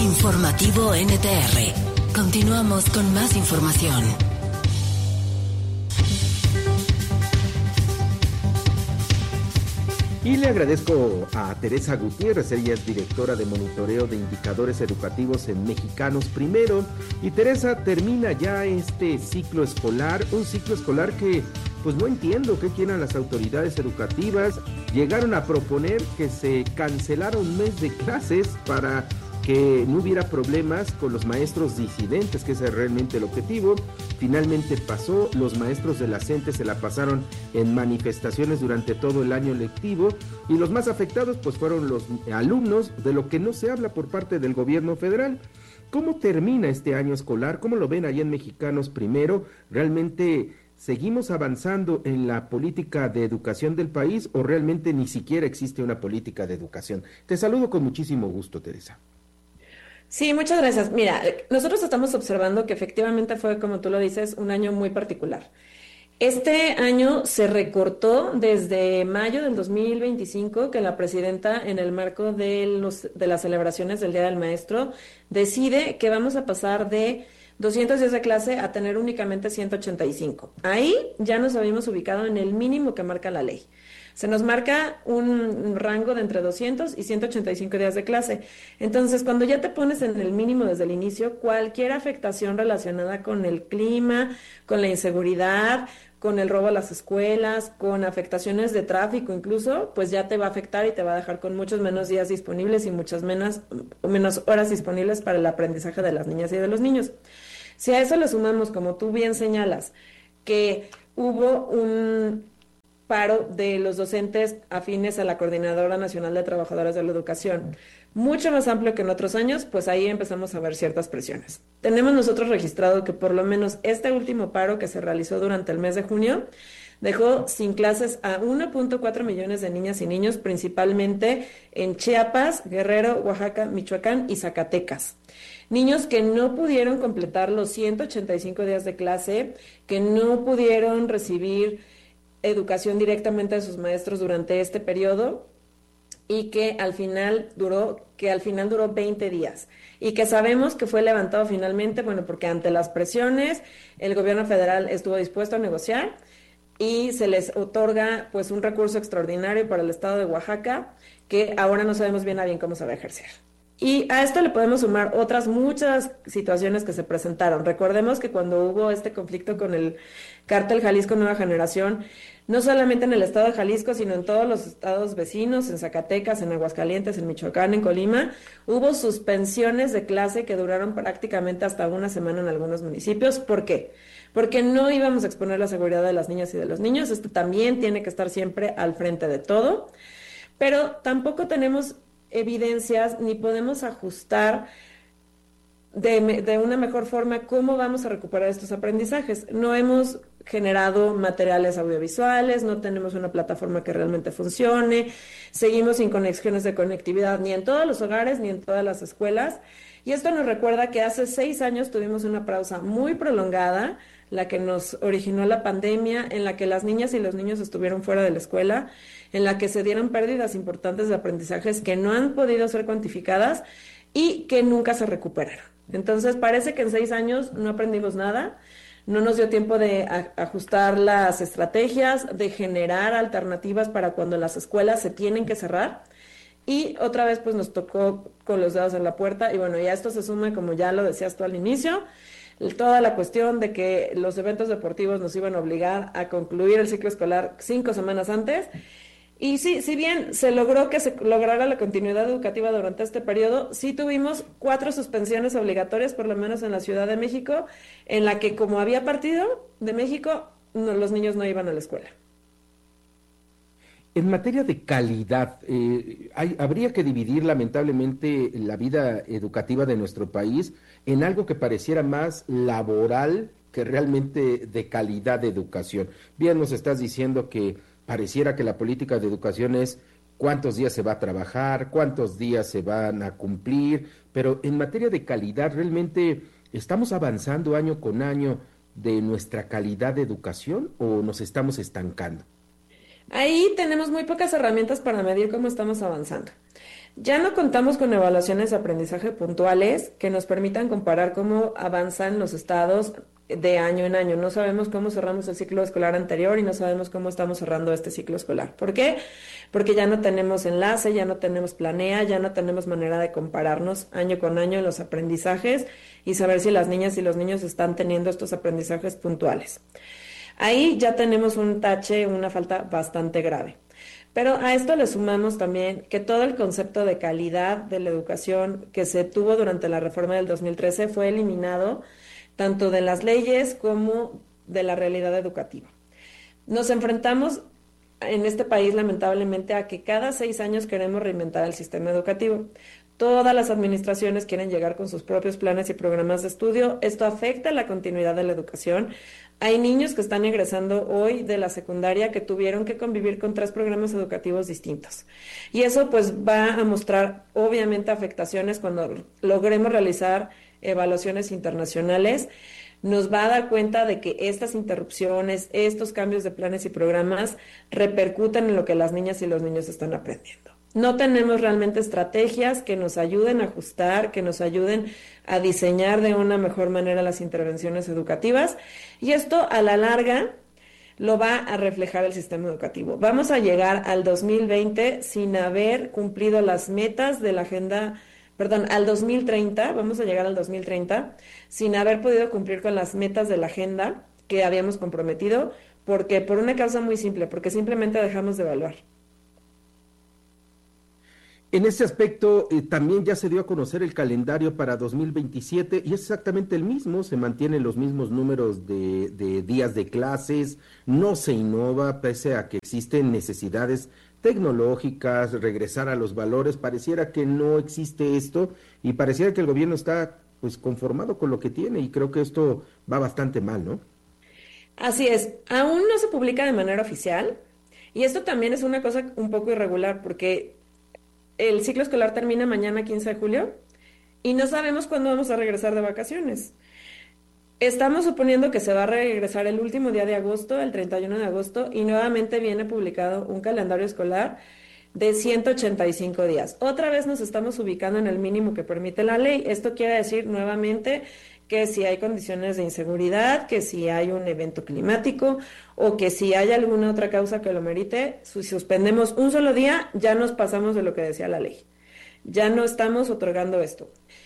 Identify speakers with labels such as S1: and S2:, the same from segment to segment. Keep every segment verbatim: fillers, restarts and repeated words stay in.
S1: Informativo N T R. Continuamos con más información.
S2: Y le agradezco a Teresa Gutiérrez, ella es directora de monitoreo de indicadores educativos en Mexicanos Primero. Y Teresa, termina ya este ciclo escolar, un ciclo escolar que pues no entiendo qué quieren las autoridades educativas. Llegaron a proponer que se cancelara un mes de clases para que no hubiera problemas con los maestros disidentes, que ese es realmente el objetivo. Finalmente pasó, los maestros de la CENTE se la pasaron en manifestaciones durante todo el año lectivo, y los más afectados pues fueron los alumnos, de lo que no se habla por parte del gobierno federal. ¿Cómo termina este año escolar? ¿Cómo lo ven allá en Mexicanos Primero? ¿Realmente seguimos avanzando en la política de educación del país o realmente ni siquiera existe una política de educación? Te saludo con muchísimo gusto, Teresa.
S3: Sí, muchas gracias. Mira, nosotros estamos observando que efectivamente fue, como tú lo dices, un año muy particular. Este año se recortó desde mayo del dos mil veinticinco, que la presidenta, en el marco de, los, de las celebraciones del Día del Maestro, decide que vamos a pasar de doscientos días de clase a tener únicamente ciento ochenta y cinco. Ahí ya nos habíamos ubicado en el mínimo que marca la ley. Se nos marca un rango de entre doscientos y ciento ochenta y cinco días de clase. Entonces, cuando ya te pones en el mínimo desde el inicio, cualquier afectación relacionada con el clima, con la inseguridad, con el robo a las escuelas, con afectaciones de tráfico incluso, pues ya te va a afectar y te va a dejar con muchos menos días disponibles y muchas menos, menos horas disponibles para el aprendizaje de las niñas y de los niños. Si a eso le sumamos, como tú bien señalas, que hubo un paro de los docentes afines a la Coordinadora Nacional de Trabajadoras de la Educación, mucho más amplio que en otros años, pues ahí empezamos a ver ciertas presiones. Tenemos nosotros registrado que por lo menos este último paro que se realizó durante el mes de junio dejó sin clases a uno punto cuatro millones de niñas y niños, principalmente en Chiapas, Guerrero, Oaxaca, Michoacán y Zacatecas. Niños que no pudieron completar los ciento ochenta y cinco días de clase, que no pudieron recibir educación directamente de sus maestros durante este periodo y que al final duró, que al final duró veinte días y que sabemos que fue levantado finalmente, bueno, porque ante las presiones el gobierno federal estuvo dispuesto a negociar y se les otorga pues un recurso extraordinario para el estado de Oaxaca que ahora no sabemos bien a bien cómo se va a ejercer. Y a esto le podemos sumar otras muchas situaciones que se presentaron. Recordemos que cuando hubo este conflicto con el cártel Jalisco Nueva Generación, no solamente en el estado de Jalisco, sino en todos los estados vecinos, en Zacatecas, en Aguascalientes, en Michoacán, en Colima, hubo suspensiones de clase que duraron prácticamente hasta una semana en algunos municipios. ¿Por qué? Porque no íbamos a exponer la seguridad de las niñas y de los niños. Esto también tiene que estar siempre al frente de todo, pero tampoco tenemos evidencias ni podemos ajustar de, de una mejor forma cómo vamos a recuperar estos aprendizajes. No hemos generado materiales audiovisuales, no tenemos una plataforma que realmente funcione, seguimos sin conexiones de conectividad ni en todos los hogares ni en todas las escuelas, y esto nos recuerda que hace seis años tuvimos una pausa muy prolongada, la que nos originó la pandemia, en la que las niñas y los niños estuvieron fuera de la escuela, en la que se dieron pérdidas importantes de aprendizajes que no han podido ser cuantificadas y que nunca se recuperaron. Entonces parece que en seis años no aprendimos nada, no nos dio tiempo de a- ajustar las estrategias, de generar alternativas para cuando las escuelas se tienen que cerrar, y otra vez pues nos tocó con los dedos en la puerta. Y bueno, ya esto se suma, como ya lo decías tú al inicio, toda la cuestión de que los eventos deportivos nos iban a obligar a concluir el ciclo escolar cinco semanas antes. Y sí, si bien se logró que se lograra la continuidad educativa durante este periodo, sí tuvimos cuatro suspensiones obligatorias, por lo menos en la Ciudad de México, en la que como había partido de México, no, los niños no iban a la escuela.
S2: En materia de calidad, eh, hay, habría que dividir lamentablemente la vida educativa de nuestro país en algo que pareciera más laboral que realmente de calidad de educación. Bien nos estás diciendo que pareciera que la política de educación es cuántos días se va a trabajar, cuántos días se van a cumplir, pero en materia de calidad, ¿realmente estamos avanzando año con año de nuestra calidad de educación o nos estamos estancando?
S3: Ahí tenemos muy pocas herramientas para medir cómo estamos avanzando. Ya no contamos con evaluaciones de aprendizaje puntuales que nos permitan comparar cómo avanzan los estados de año en año. No sabemos cómo cerramos el ciclo escolar anterior y no sabemos cómo estamos cerrando este ciclo escolar. ¿Por qué? Porque ya no tenemos enlace, ya no tenemos planea, ya no tenemos manera de compararnos año con año en los aprendizajes y saber si las niñas y los niños están teniendo estos aprendizajes puntuales. Ahí ya tenemos un tache, una falta bastante grave. Pero a esto le sumamos también que todo el concepto de calidad de la educación que se tuvo durante la reforma del dos mil trece fue eliminado tanto de las leyes como de la realidad educativa. Nos enfrentamos en este país lamentablemente a que cada seis años queremos reinventar el sistema educativo. Todas las administraciones quieren llegar con sus propios planes y programas de estudio. Esto afecta la continuidad de la educación. Hay niños que están egresando hoy de la secundaria que tuvieron que convivir con tres programas educativos distintos. Y eso pues va a mostrar obviamente afectaciones cuando logremos realizar evaluaciones internacionales. Nos va a dar cuenta de que estas interrupciones, estos cambios de planes y programas repercuten en lo que las niñas y los niños están aprendiendo. No tenemos realmente estrategias que nos ayuden a ajustar, que nos ayuden a diseñar de una mejor manera las intervenciones educativas, y esto a la larga lo va a reflejar el sistema educativo. Vamos a llegar al dos mil veinte sin haber cumplido las metas de la agenda, perdón, al dos mil treinta, vamos a llegar al dos mil treinta sin haber podido cumplir con las metas de la agenda que habíamos comprometido, porque por una causa muy simple, porque simplemente dejamos de evaluar.
S2: En ese aspecto, eh, también ya se dio a conocer el calendario para dos mil veintisiete y es exactamente el mismo, se mantienen los mismos números de, de días de clases, no se innova, pese a que existen necesidades tecnológicas, regresar a los valores, pareciera que no existe esto y pareciera que el gobierno está pues conformado con lo que tiene y creo que esto va bastante mal, ¿no?
S3: Así es, aún no se publica de manera oficial y esto también es una cosa un poco irregular porque el ciclo escolar termina mañana quince de julio y no sabemos cuándo vamos a regresar de vacaciones. Estamos suponiendo que se va a regresar el último día de agosto, el treinta y uno de agosto, y nuevamente viene publicado un calendario escolar de ciento ochenta y cinco días. Otra vez nos estamos ubicando en el mínimo que permite la ley. Esto quiere decir nuevamente que si hay condiciones de inseguridad, que si hay un evento climático o que si hay alguna otra causa que lo merite, si suspendemos un solo día, ya nos pasamos de lo que decía la ley. Ya no estamos otorgando esto.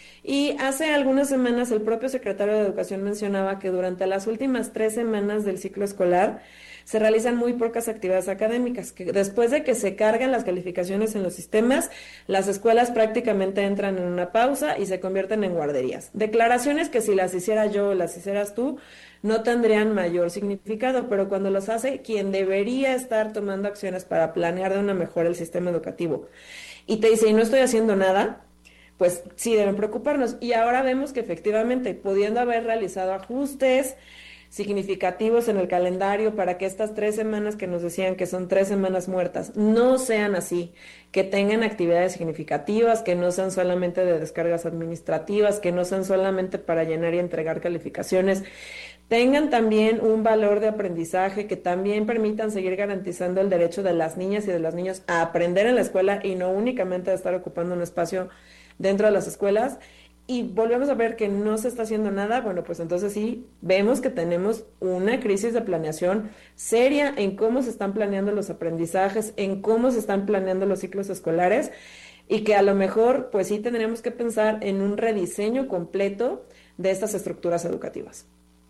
S3: Y hace algunas semanas el propio secretario de Educación mencionaba que durante las últimas tres semanas del ciclo escolar se realizan muy pocas actividades académicas, que después de que se cargan las calificaciones en los sistemas, las escuelas prácticamente entran en una pausa y se convierten en guarderías. Declaraciones que si las hiciera yo o las hicieras tú, no tendrían mayor significado, pero cuando los hace quien debería estar tomando acciones para planear de una mejora el sistema educativo y te dice, y no estoy haciendo nada, pues sí deben preocuparnos. Y ahora vemos que efectivamente, pudiendo haber realizado ajustes significativos en el calendario para que estas tres semanas que nos decían que son tres semanas muertas no sean así, que tengan actividades significativas, que no sean solamente de descargas administrativas, que no sean solamente para llenar y entregar calificaciones, tengan también un valor de aprendizaje, que también permitan seguir garantizando el derecho de las niñas y de los niños a aprender en la escuela y no únicamente a estar ocupando un espacio dentro de las escuelas. Y volvemos a ver que no se está haciendo nada, bueno, pues entonces sí, vemos que tenemos una crisis de planeación seria en cómo se están planeando los aprendizajes, en cómo se están planeando los ciclos escolares, y que a lo mejor, pues sí tendríamos que pensar en un rediseño completo de estas estructuras educativas.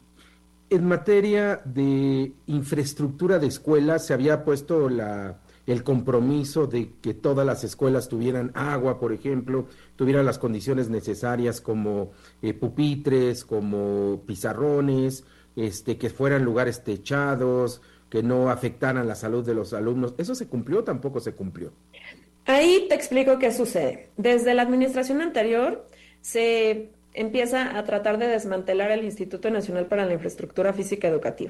S2: En materia de infraestructura de escuelas, se había puesto la... el compromiso de que todas las escuelas tuvieran agua, por ejemplo, tuvieran las condiciones necesarias como eh, pupitres, como pizarrones, este, que fueran lugares techados, que no afectaran la salud de los alumnos. ¿Eso se cumplió o tampoco se cumplió?
S3: Ahí te explico qué sucede. Desde la administración anterior se empieza a tratar de desmantelar el Instituto Nacional para la Infraestructura Física Educativa,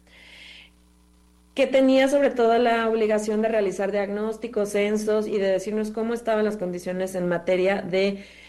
S3: que tenía sobre todo la obligación de realizar diagnósticos, censos y de decirnos cómo estaban las condiciones en materia de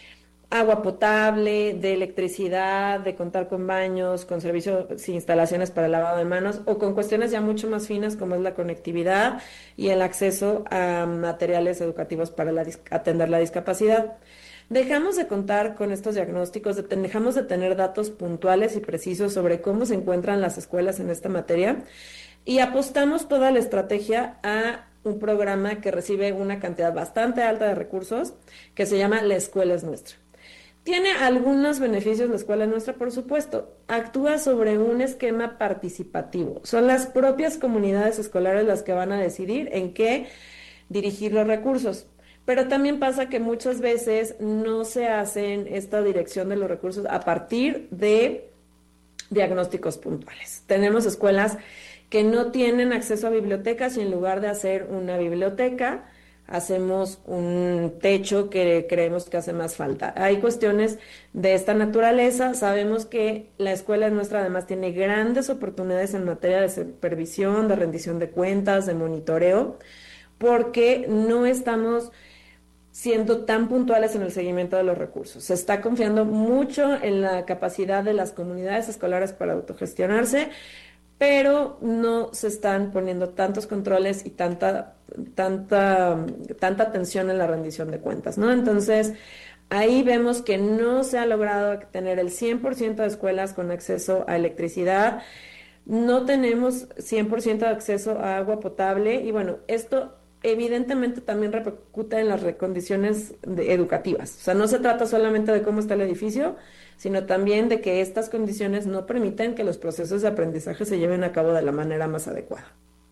S3: agua potable, de electricidad, de contar con baños, con servicios y instalaciones para el lavado de manos, o con cuestiones ya mucho más finas como es la conectividad y el acceso a materiales educativos para la, atender la discapacidad. Dejamos de contar con estos diagnósticos, de, dejamos de tener datos puntuales y precisos sobre cómo se encuentran las escuelas en esta materia y apostamos toda la estrategia a un programa que recibe una cantidad bastante alta de recursos que se llama La Escuela es Nuestra. Tiene algunos beneficios la Escuela es Nuestra, por supuesto. Actúa sobre un esquema participativo. Son las propias comunidades escolares las que van a decidir en qué dirigir los recursos. Pero también pasa que muchas veces no se hacen esta dirección de los recursos a partir de diagnósticos puntuales. Tenemos escuelas que no tienen acceso a bibliotecas y en lugar de hacer una biblioteca, hacemos un techo que creemos que hace más falta. Hay cuestiones de esta naturaleza. Sabemos que la Escuela es Nuestra además tiene grandes oportunidades en materia de supervisión, de rendición de cuentas, de monitoreo, porque no estamos siendo tan puntuales en el seguimiento de los recursos. Se está confiando mucho en la capacidad de las comunidades escolares para autogestionarse, pero no se están poniendo tantos controles y tanta, tanta, tanta atención en la rendición de cuentas, ¿no? Entonces, ahí vemos que no se ha logrado tener el cien por ciento de escuelas con acceso a electricidad, no tenemos cien por ciento de acceso a agua potable y bueno, esto evidentemente también repercute en las condiciones de, educativas. O sea, no se trata solamente de cómo está el edificio, sino también de que estas condiciones no permiten que los procesos de aprendizaje se lleven a cabo de la manera más adecuada.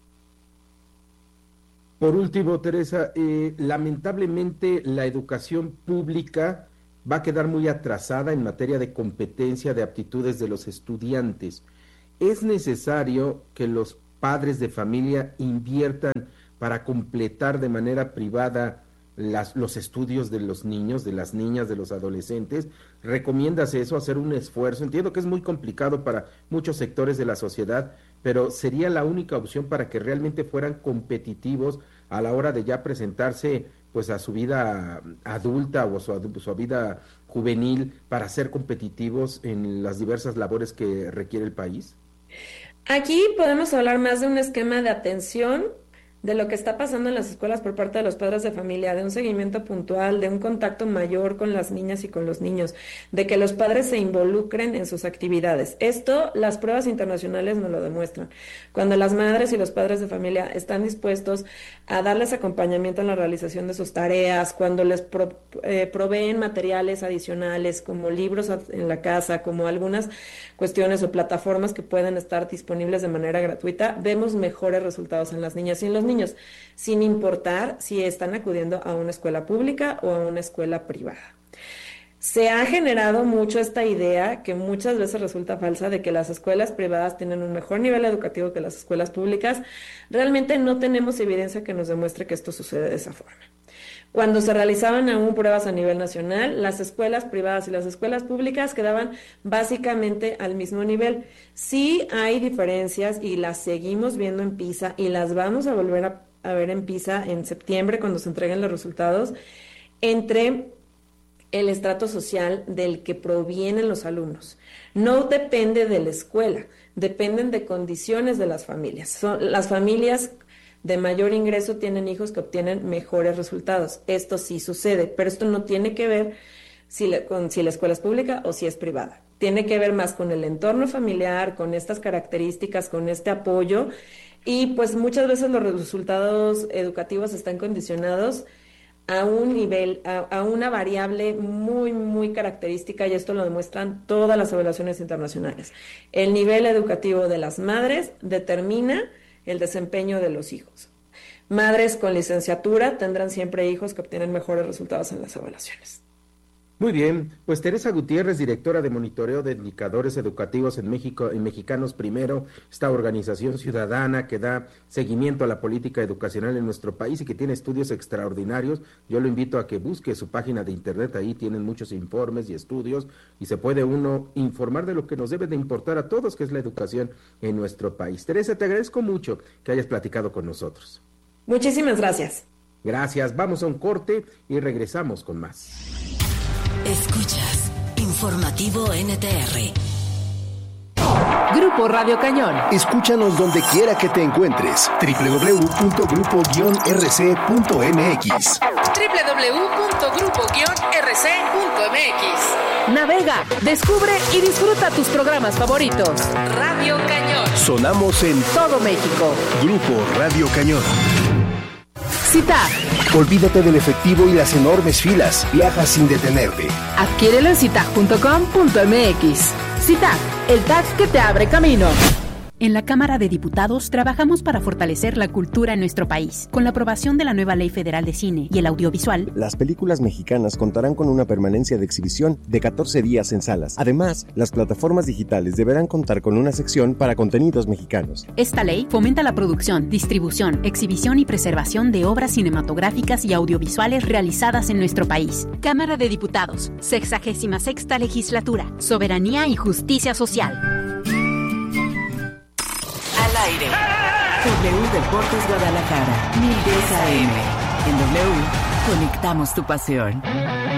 S2: Por último, Teresa, eh, lamentablemente la educación pública va a quedar muy atrasada en materia de competencia, de aptitudes de los estudiantes. Es necesario que los padres de familia inviertan para completar de manera privada las, los estudios de los niños, de las niñas, de los adolescentes. ¿Recomiendas eso, hacer un esfuerzo? Entiendo que es muy complicado para muchos sectores de la sociedad, pero sería la única opción para que realmente fueran competitivos a la hora de ya presentarse pues a su vida adulta o a su, su vida juvenil para ser competitivos en las diversas labores que requiere el país.
S3: Aquí podemos hablar más de un esquema de atención de lo que está pasando en las escuelas por parte de los padres de familia, de un seguimiento puntual, de un contacto mayor con las niñas y con los niños, de que los padres se involucren en sus actividades. Esto, las pruebas internacionales nos lo demuestran. Cuando las madres y los padres de familia están dispuestos a darles acompañamiento en la realización de sus tareas, cuando les pro, eh, proveen materiales adicionales como libros en la casa, como algunas cuestiones o plataformas que pueden estar disponibles de manera gratuita, vemos mejores resultados en las niñas y en los niños, sin importar si están acudiendo a una escuela pública o a una escuela privada. Se ha generado mucho esta idea, que muchas veces resulta falsa, de que las escuelas privadas tienen un mejor nivel educativo que las escuelas públicas. Realmente no tenemos evidencia que nos demuestre que esto sucede de esa forma. Cuando se realizaban aún pruebas a nivel nacional, las escuelas privadas y las escuelas públicas quedaban básicamente al mismo nivel. Sí hay diferencias y las seguimos viendo en PISA y las vamos a volver a, a ver en PISA en septiembre cuando se entreguen los resultados, entre el estrato social del que provienen los alumnos. No depende de la escuela, dependen de condiciones de las familias. Son las familias de mayor ingreso tienen hijos que obtienen mejores resultados. Esto sí sucede, pero esto no tiene que ver si la, con si la escuela es pública o si es privada. Tiene que ver más con el entorno familiar, con estas características, con este apoyo, y pues muchas veces los resultados educativos están condicionados a un nivel, a, a una variable muy, muy característica, y esto lo demuestran todas las evaluaciones internacionales. El nivel educativo de las madres determina el desempeño de los hijos. Madres con licenciatura tendrán siempre hijos que obtienen mejores resultados en las evaluaciones.
S2: Muy bien, pues Teresa Gutiérrez, directora de monitoreo de indicadores educativos en México, en Mexicanos Primero, esta organización ciudadana que da seguimiento a la política educacional en nuestro país y que tiene estudios extraordinarios. Yo lo invito a que busque su página de internet, ahí tienen muchos informes y estudios y se puede uno informar de lo que nos debe de importar a todos, que es la educación en nuestro país. Teresa, te agradezco mucho que hayas platicado con nosotros.
S3: Muchísimas gracias.
S2: Gracias, vamos a un corte y regresamos con más.
S1: Escuchas Informativo N T R.
S4: Grupo Radio Cañón.
S5: Escúchanos donde quiera que te encuentres. doble u doble u doble u punto grupo guion r c punto m x.
S4: doble u doble u doble u punto grupo guion r c punto m x. Navega, descubre y disfruta tus programas favoritos. Radio Cañón.
S5: Sonamos en
S4: todo México.
S5: Grupo Radio Cañón.
S4: CITAG.
S5: Olvídate del efectivo y las enormes filas. Viaja sin detenerte.
S4: Adquiérelo en citag punto com punto m x. CITAG, el tag que te abre camino.
S6: En la Cámara de Diputados trabajamos para fortalecer la cultura en nuestro país. Con la aprobación de la nueva Ley Federal de Cine y el Audiovisual,
S7: las películas mexicanas contarán con una permanencia de exhibición de catorce días en salas. Además, las plataformas digitales deberán contar con una sección para contenidos mexicanos.
S6: Esta ley fomenta la producción, distribución, exhibición y preservación de obras cinematográficas y audiovisuales realizadas en nuestro país. Cámara de Diputados, sexagésima sexta Legislatura, Soberanía y Justicia Social.
S1: Al aire.
S8: W Deportes Guadalajara, mil diez A M. En W, conectamos tu pasión.